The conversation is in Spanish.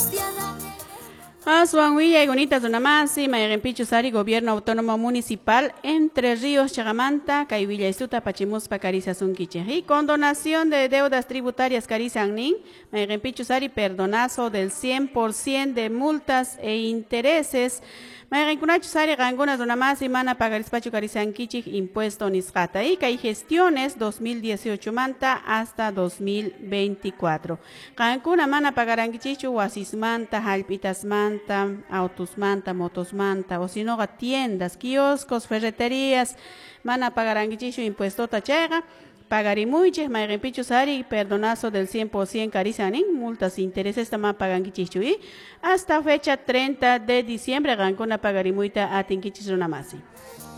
Aswan Villa y Gonitas Donamasi, Mayrenpichu Sari, Gobierno Autónomo Municipal, Entre Ríos, Chagamanta, Caivilla y Suta, Pachimuspa, Cariza Sunquiche. Y condonación de deudas tributarias Cariza Angnin, Mayrenpichu Sari, perdonazo del 100% de multas e intereses. Mayrencunachu Sari, Gangunas Donamasi, Mana Pagarispachu Cariza Anquichich, impuesto Niscata. Y hay gestiones 2018 manta hasta 2024. Cancuna Mana Pagaranquichichu, Huasismanta, Jalpitasmanta, Autusmanta, Motosmanta, o si no, tiendas, kioscos, ferreterías, Mana Pagaranquichichu, impuesto Tachega. Pagarimuiches, Mayrenpichu Sari, perdonazo del 100% Carizanin, multas e intereses también paganquichichu y hasta fecha 30 de diciembre, Gancona Pagarimuita Atinquichis Runamasi.